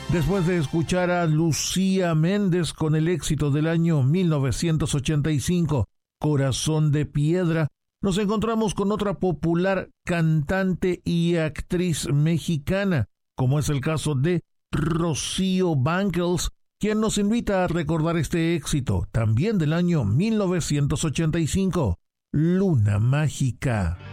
Después de escuchar a Lucía Méndez con el éxito del año 1985, Corazón de Piedra, nos encontramos con otra popular cantante y actriz mexicana, como es el caso de Rocío Banquels, quien nos invita a recordar este éxito, también del año 1985, Luna Mágica.